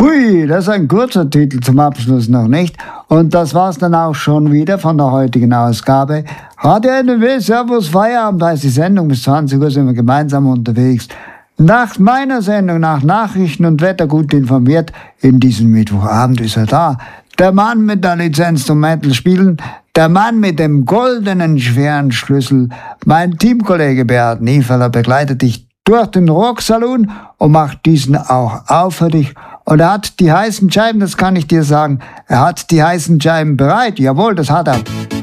Pfui, das ist ein kurzer Titel zum Abschluss noch nicht. Und das war's dann auch schon wieder von der heutigen Ausgabe. Radio NRW, Servus, Feierabend heißt die Sendung. Bis 20 Uhr sind wir gemeinsam unterwegs. Nach meiner Sendung, nach Nachrichten und Wetter gut informiert, in diesem Mittwochabend ist er da. Der Mann mit der Lizenz zum Metal spielen, der Mann mit dem goldenen schweren Schlüssel. Mein Teamkollege Beat Niefeler begleitet dich durch den Rocksaloon und macht diesen auch auf für dich. Und er hat die heißen Scheiben, das kann ich dir sagen, er hat die heißen Scheiben bereit. Jawohl, das hat er.